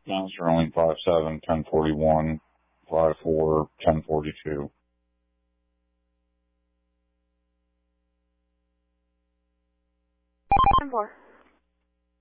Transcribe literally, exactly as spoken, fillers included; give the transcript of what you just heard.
Mount Sterling, five seven, ten forty-one, five four, ten forty-two. ten four.